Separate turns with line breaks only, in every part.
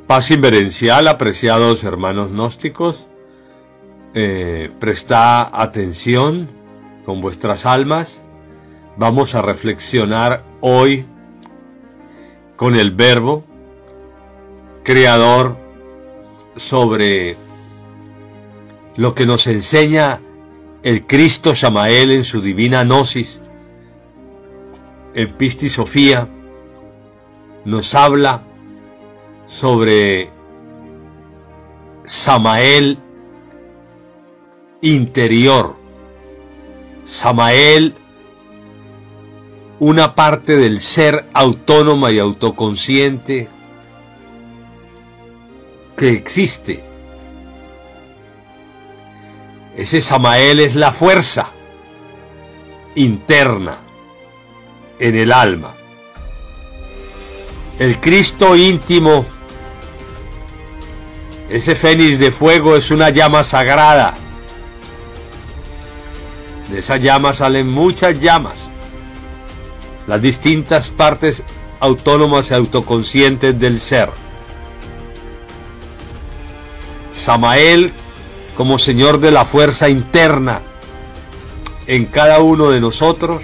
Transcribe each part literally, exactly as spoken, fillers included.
Paz inverencial, apreciados hermanos gnósticos, eh, presta atención con vuestras almas. Vamos a reflexionar hoy con el Verbo Creador sobre lo que nos enseña el Cristo Samael en su divina gnosis. En Pistis Sophia nos habla sobre Samael interior, Samael, una parte del ser autónoma y autoconsciente que existe. Ese Samael es la fuerza interna en el alma. El Cristo íntimo, ese fénix de fuego, es una llama sagrada. De esa llama salen muchas llamas, las distintas partes autónomas y autoconscientes del ser. Samael como Señor de la fuerza interna en cada uno de nosotros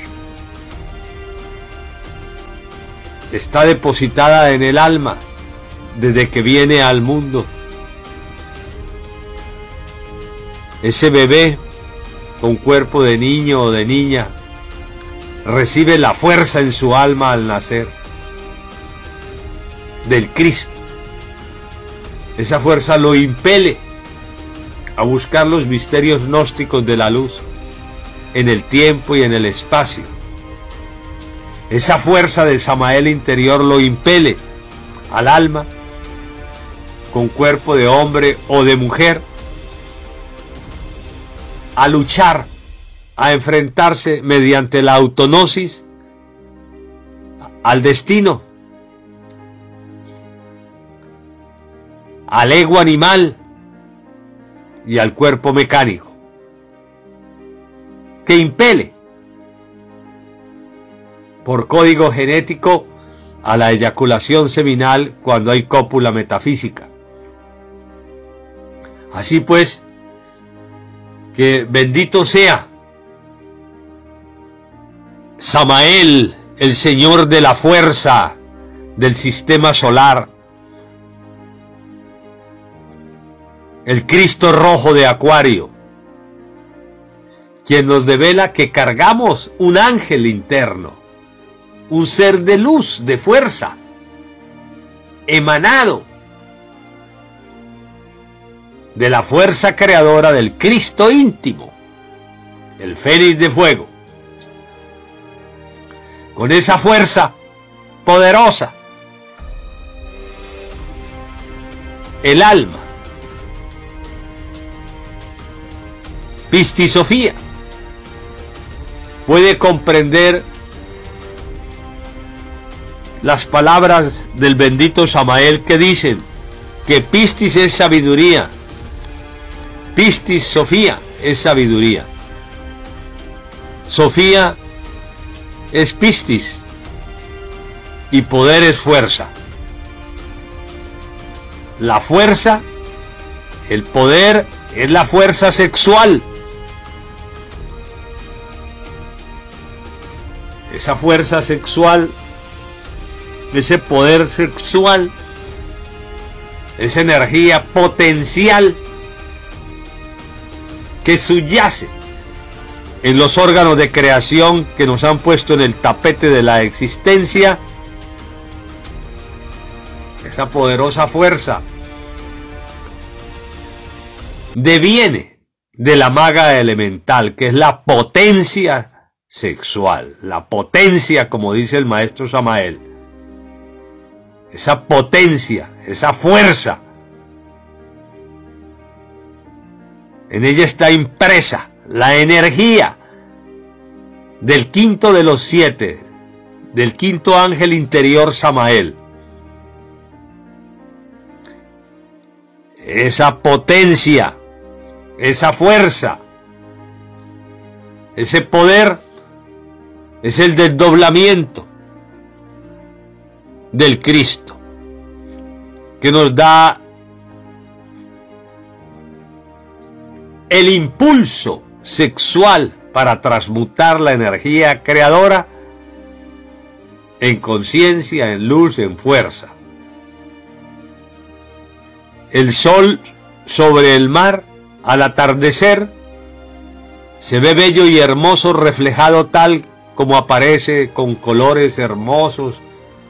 está depositada en el alma desde que viene al mundo. Ese bebé con cuerpo de niño o de niña recibe la fuerza en su alma al nacer del Cristo. Esa fuerza lo impele a buscar los misterios gnósticos de la luz en el tiempo y en el espacio. Esa fuerza de Samael interior lo impele al alma con cuerpo de hombre o de mujer a luchar, a enfrentarse mediante la autognosis al destino, al ego animal y al cuerpo mecánico, que impele por código genético a la eyaculación seminal cuando hay cópula metafísica. Así pues, que bendito sea Samael, el Señor de la fuerza del sistema solar, el Cristo rojo de Acuario, quien nos devela que cargamos un ángel interno, un ser de luz, de fuerza, emanado de la fuerza creadora del Cristo íntimo, el fénix de fuego. Con esa fuerza poderosa, el alma, Pistis Sophia, puede comprender las palabras del bendito Samael que dicen que Pistis es sabiduría, Pistis Sophia es sabiduría, Sofía es Pistis y poder es fuerza. La fuerza, el poder es la fuerza sexual. Esa fuerza sexual, ese poder sexual, esa energía potencial que subyace en los órganos de creación que nos han puesto en el tapete de la existencia, esa poderosa fuerza deviene de la maga elemental, que es la potencia sexual, la potencia, como dice el maestro Samael, esa potencia, esa fuerza, en ella está impresa la energía del quinto de los siete, del quinto ángel interior Samael. Esa potencia, esa fuerza, ese poder es el desdoblamiento del Cristo. que nos da el impulso sexual para transmutar la energía creadora en conciencia, en luz, en fuerza. El sol sobre el mar al atardecer se ve bello y hermoso, reflejado tal como aparece con colores hermosos,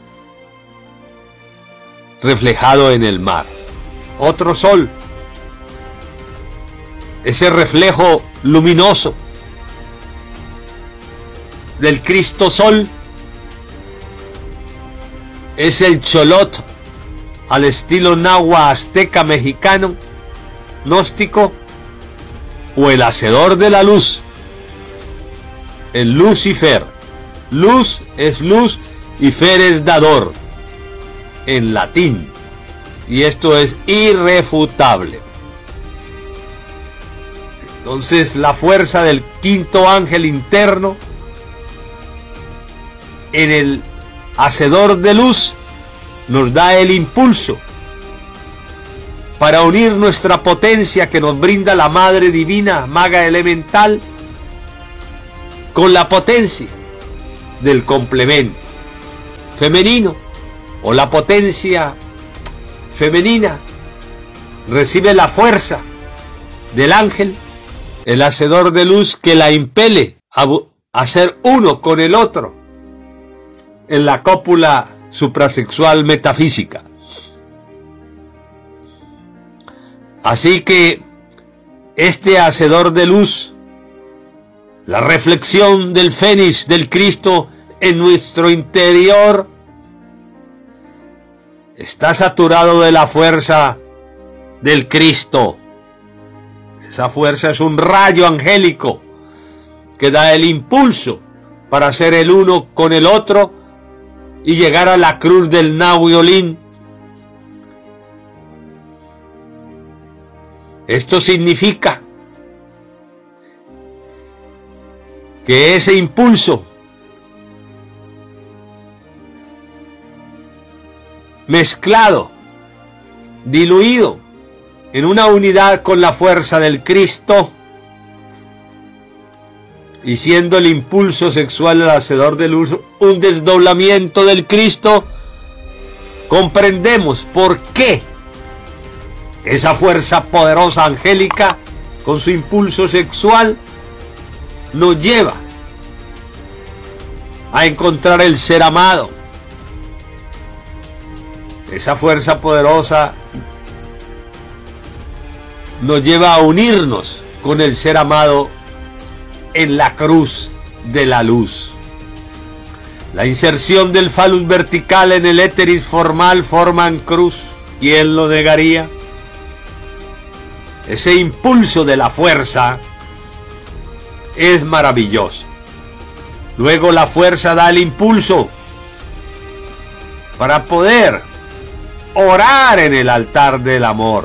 reflejado en el mar. Otro sol, ese reflejo luminoso del Cristo Sol, es el Cholot al estilo náhuatl azteca mexicano gnóstico, o el hacedor de la luz, el Lucifer. Luz es luz y fer es dador en latín, y esto es irrefutable. Entonces la fuerza del quinto ángel interno en el hacedor de luz nos da el impulso para unir nuestra potencia que nos brinda la Madre Divina, Maga Elemental, con la potencia del complemento femenino, o la potencia femenina recibe la fuerza del ángel, el hacedor de luz, que la impele a, a ser uno con el otro en la cópula suprasexual metafísica. Así que este hacedor de luz, la reflexión del Fénix del Cristo en nuestro interior, está saturado de la fuerza del Cristo. Esa fuerza es un rayo angélico que da el impulso para ser el uno con el otro y llegar a la cruz del Nahuiolín. Esto significa que ese impulso mezclado, diluido en una unidad con la fuerza del Cristo, y siendo el impulso sexual el hacedor de luz un desdoblamiento del Cristo, comprendemos por qué esa fuerza poderosa angélica con su impulso sexual nos lleva a encontrar el ser amado. Esa fuerza poderosa nos lleva a unirnos con el ser amado en la cruz de la luz. La inserción del falus vertical en el éteris formal forman cruz. ¿Quién lo negaría? Ese impulso de la fuerza es maravilloso. Luego la fuerza da el impulso para poder orar en el altar del amor.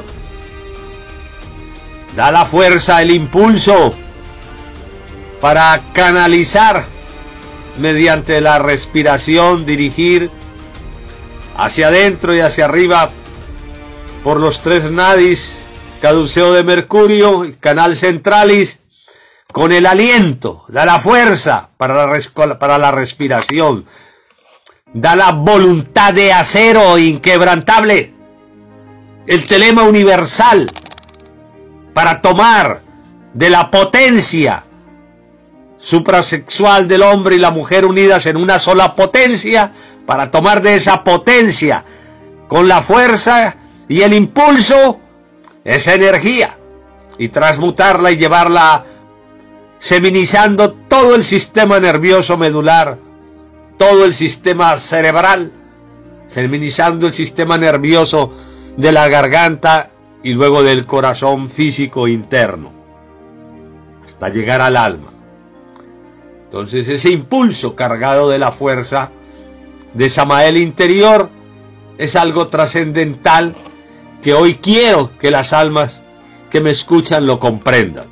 Da la fuerza, el impulso para canalizar mediante la respiración, dirigir hacia adentro y hacia arriba por los tres nadis, caduceo de Mercurio, canal centralis, con el aliento. Da la fuerza para la, para la respiración. Da la voluntad de acero inquebrantable, el telema universal, para tomar de la potencia suprasexual del hombre y la mujer unidas en una sola potencia, para tomar de esa potencia con la fuerza y el impulso, esa energía, y transmutarla y llevarla seminizando todo el sistema nervioso medular, todo el sistema cerebral, seminizando el sistema nervioso de la garganta y luego del corazón físico interno, hasta llegar al alma. Entonces ese impulso cargado de la fuerza de Samael interior es algo trascendental que hoy quiero que las almas que me escuchan lo comprendan.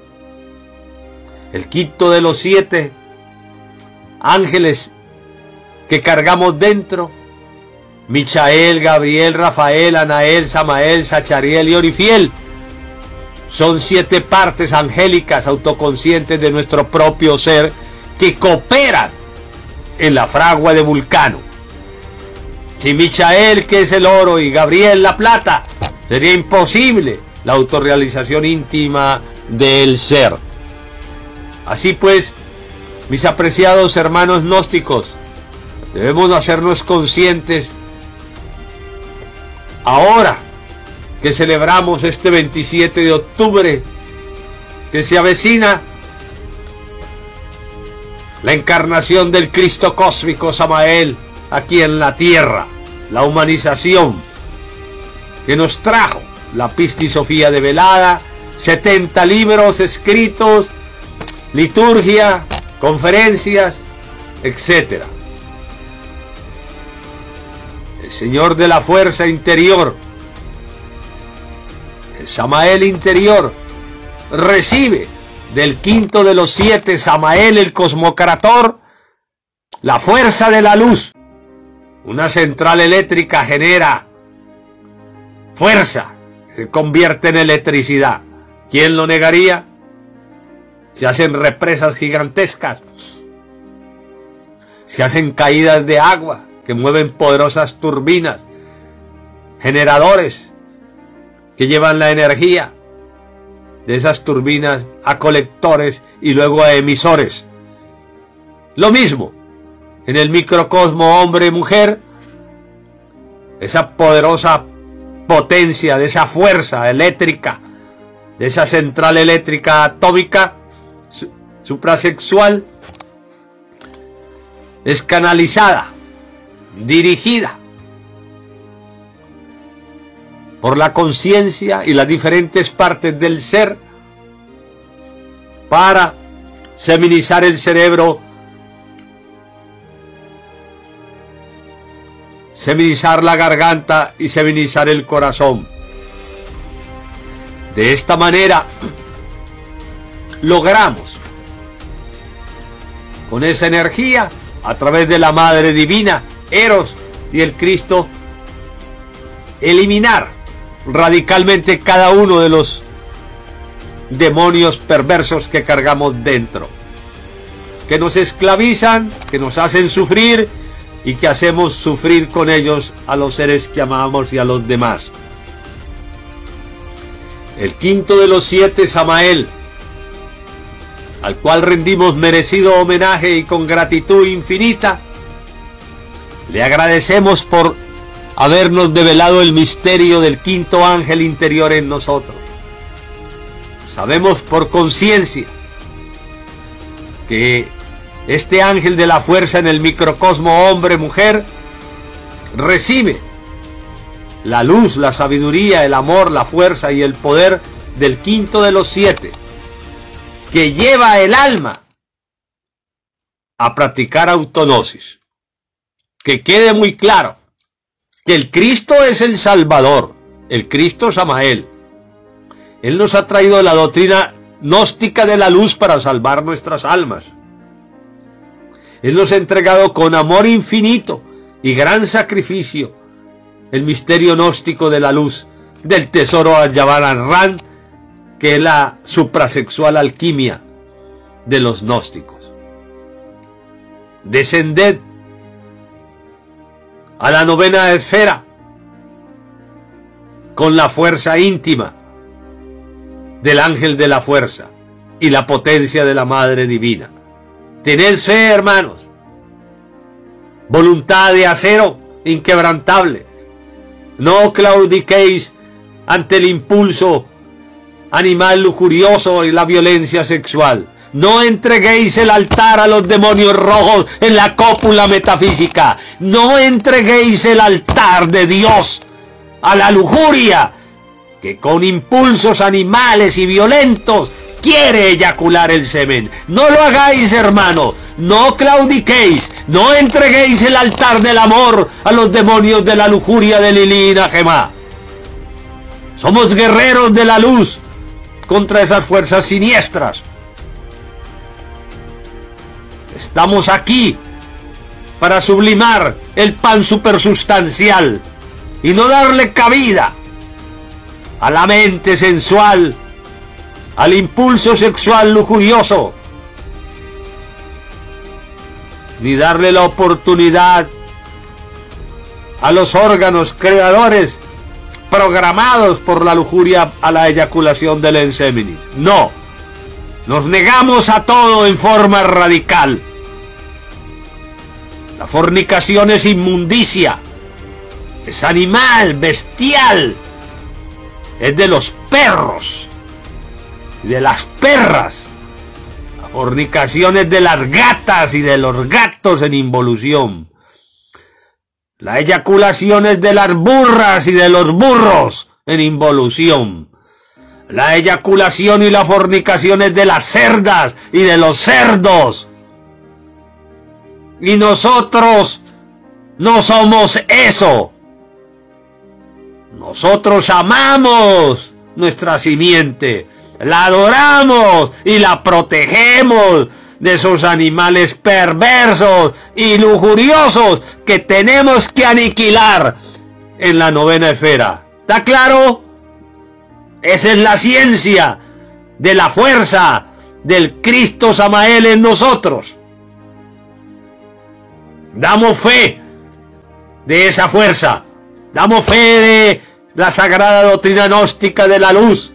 El quinto de los siete ángeles que cargamos dentro Michael, Gabriel, Rafael, Anael, Samael, Sachariel y Orifiel son siete partes angélicas autoconscientes de nuestro propio ser que cooperan en la fragua de Vulcano. Si Michael, que es el oro, y Gabriel, la plata, sería imposible la autorrealización íntima del ser. Así pues, mis apreciados hermanos gnósticos, debemos hacernos conscientes ahora que celebramos este veintisiete de octubre, que se avecina la encarnación del Cristo cósmico Samael aquí en la tierra, la humanización que nos trajo la Pistisofía develada, setenta libros escritos, liturgia, conferencias, etcétera. El Señor de la fuerza interior, el Samael interior, recibe del quinto de los siete, Samael el cosmocrator, la fuerza de la luz. Una central eléctrica genera fuerza, se convierte en electricidad. ¿Quién lo negaría? Se hacen represas gigantescas, se hacen caídas de agua que mueven poderosas turbinas, generadores que llevan la energía de esas turbinas a colectores y luego a emisores. Lo mismo en el microcosmo hombre-mujer, esa poderosa potencia, de esa fuerza eléctrica, de esa central eléctrica atómica suprasexual, es canalizada, dirigida por la conciencia y las diferentes partes del ser para seminizar el cerebro, seminizar la garganta y seminizar el corazón. De esta manera logramos, con esa energía, a través de la Madre Divina, Eros y el Cristo, eliminar radicalmente cada uno de los demonios perversos que cargamos dentro, que nos esclavizan, que nos hacen sufrir y que hacemos sufrir con ellos a los seres que amamos y a los demás. El quinto de los siete, Samael, al cual rendimos merecido homenaje y con gratitud infinita, le agradecemos por habernos develado el misterio del quinto ángel interior en nosotros. Sabemos por conciencia que este ángel de la fuerza en el microcosmo hombre-mujer recibe la luz, la sabiduría, el amor, la fuerza y el poder del quinto de los siete, que lleva el alma a practicar autognosis. Que quede muy claro que el Cristo es el Salvador, el Cristo Samael. Él nos ha traído la doctrina gnóstica de la luz para salvar nuestras almas. Él nos ha entregado con amor infinito y gran sacrificio el misterio gnóstico de la luz, del tesoro Ayabaran, que es la suprasexual alquimia de los gnósticos. Descended a la novena esfera con la fuerza íntima del ángel de la fuerza y la potencia de la Madre Divina. Tened fe, hermanos, voluntad de acero inquebrantable. No claudiquéis ante el impulso animal lujurioso y la violencia sexual. No entreguéis el altar a los demonios rojos en la cópula metafísica. No entreguéis el altar de Dios a la lujuria, que con impulsos animales y violentos quiere eyacular el semen. No lo hagáis, hermano. No claudiquéis. No entreguéis el altar del amor a los demonios de la lujuria de Lilí y Najemá. Somos guerreros de la luz contra esas fuerzas siniestras. Estamos aquí para sublimar el pan supersustancial y no darle cabida a la mente sensual, al impulso sexual lujurioso, ni darle la oportunidad a los órganos creadores programados por la lujuria a la eyaculación del enseminis. No, nos negamos a todo en forma radical. La fornicación es inmundicia, es animal, bestial, es de los perros y de las perras. La fornicación es de las gatas y de los gatos en involución. La eyaculación es de las burras y de los burros en involución. La eyaculación y la fornicación es de las cerdas y de los cerdos. Y nosotros no somos eso. Nosotros amamos nuestra simiente, la adoramos y la protegemos de esos animales perversos y lujuriosos que tenemos que aniquilar en la novena esfera. ¿Está claro? Esa es la ciencia de la fuerza del Cristo Samael en nosotros. Damos fe de esa fuerza. Damos fe de la sagrada doctrina gnóstica de la luz.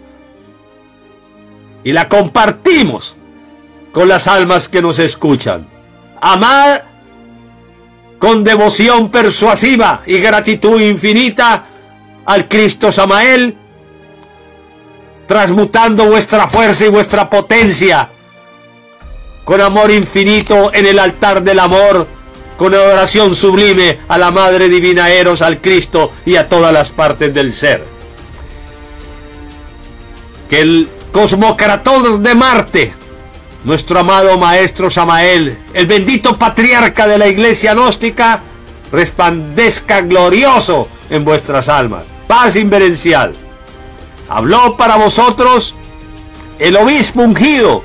Y la compartimos con las almas que nos escuchan. Amad con devoción persuasiva y gratitud infinita al Cristo Samael, transmutando vuestra fuerza y vuestra potencia con amor infinito en el altar del amor, con adoración sublime a la Madre Divina Eros, al Cristo y a todas las partes del ser. Que el cosmocratón de Marte, nuestro amado Maestro Samael, el bendito patriarca de la Iglesia gnóstica, resplandezca glorioso en vuestras almas. Paz inverencial. Habló para vosotros el obispo ungido.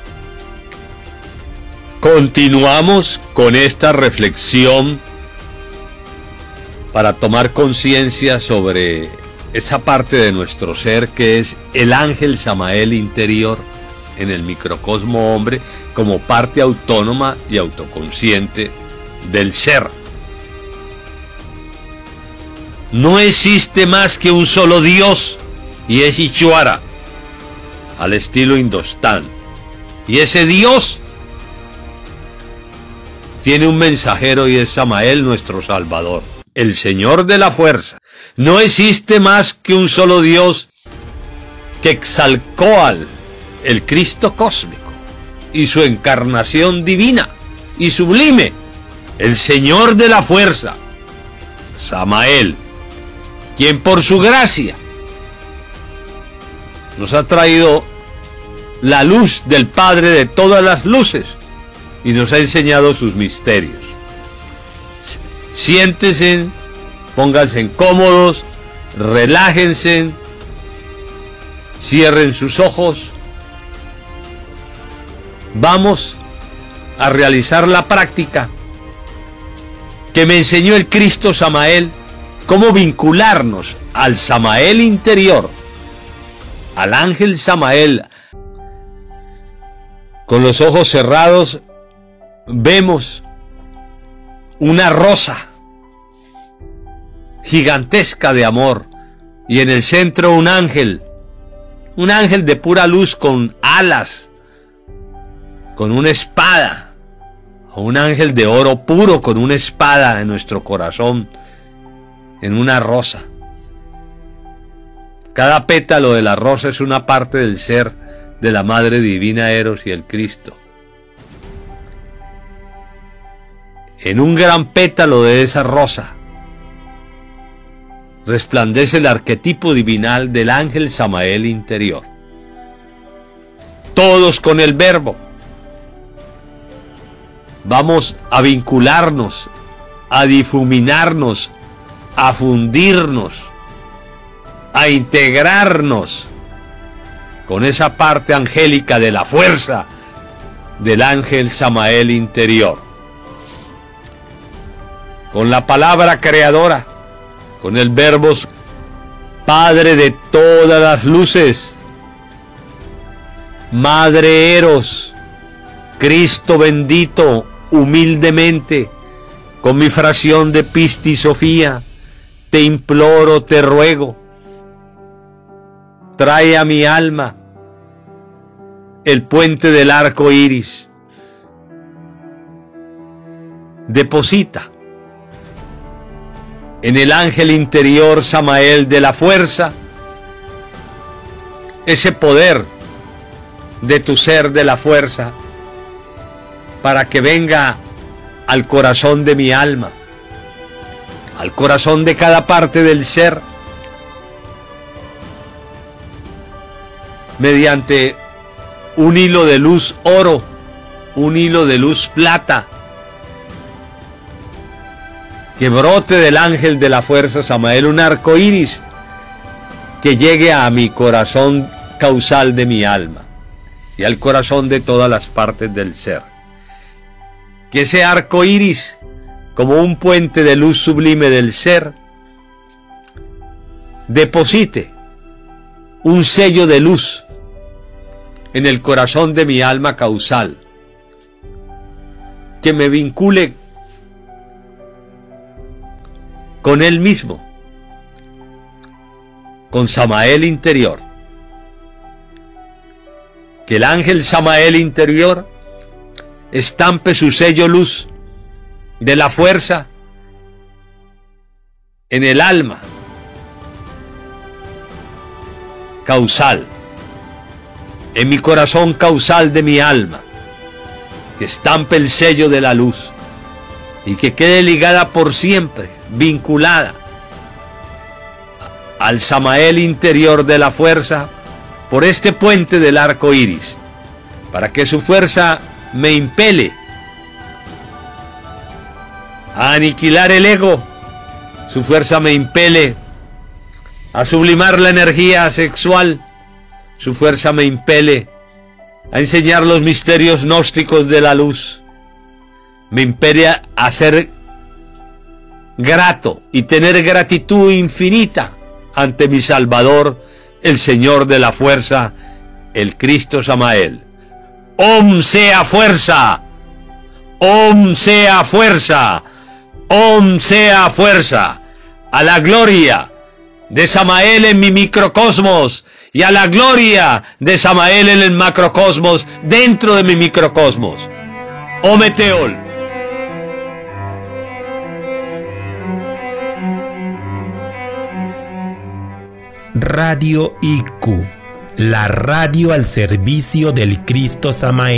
Continuamos con esta reflexión para tomar conciencia sobre esa parte de nuestro ser que es el ángel Samael interior en el microcosmo hombre, como parte autónoma y autoconsciente del ser. No existe más que un solo Dios, y es Ishvara, al estilo indostán. Y ese Dios tiene un mensajero y es Samael, nuestro Salvador, el Señor de la fuerza. No existe más que un solo Dios, Quetzalcóatl, el Cristo cósmico, y su encarnación divina y sublime, el Señor de la fuerza, Samael, quien por su gracia nos ha traído la luz del Padre de todas las luces y nos ha enseñado sus misterios. Siéntense, pónganse cómodos, relájense, cierren sus ojos. Vamos a realizar la práctica que me enseñó el Cristo Samael, cómo vincularnos al Samael interior, al ángel Samael. Con los ojos cerrados vemos una rosa gigantesca de amor y en el centro un ángel, un ángel de pura luz con alas, con una espada, o un ángel de oro puro con una espada en nuestro corazón, en una rosa. Cada pétalo de la rosa es una parte del ser de la Madre Divina Eros y el Cristo. En un gran pétalo de esa rosa resplandece el arquetipo divinal del ángel Samael interior. Todos con el verbo vamos a vincularnos, a difuminarnos, a fundirnos, a integrarnos con esa parte angélica de la fuerza del ángel Samael interior. con la palabra creadora, con el verbo Padre de todas las luces, Madre Eros, Cristo bendito, humildemente, con mi fracción de Pisti Sofía, te imploro, te ruego, trae a mi alma el puente del arco iris, deposita en el ángel interior Samael de la fuerza ese poder de tu ser de la fuerza para que venga al corazón de mi alma, al corazón de cada parte del ser, mediante un hilo de luz oro, un hilo de luz plata, que brote del ángel de la fuerza Samael un arco iris que llegue a mi corazón causal de mi alma y al corazón de todas las partes del ser. Que ese arco iris, como un puente de luz sublime del ser, deposite un sello de luz en el corazón de mi alma causal, que me vincule con él mismo, con Samael interior. Que el ángel Samael interior estampe su sello luz de la fuerza en el alma causal, en mi corazón causal de mi alma, que estampe el sello de la luz y que quede ligada por siempre, vinculada al Samael interior de la fuerza por este puente del arco iris, para que su fuerza me impele a aniquilar el ego, su fuerza me impele a sublimar la energía sexual, su fuerza me impele a enseñar los misterios gnósticos de la luz, me impele a ser grato y tener gratitud infinita ante mi Salvador, el Señor de la fuerza, el Cristo Samael. Om sea fuerza, Om sea fuerza, Om sea fuerza, a la gloria de Samael en mi microcosmos y a la gloria de Samael en el macrocosmos dentro de mi microcosmos. Ometeol.
Radio I Q, la radio al servicio del Cristo Samael.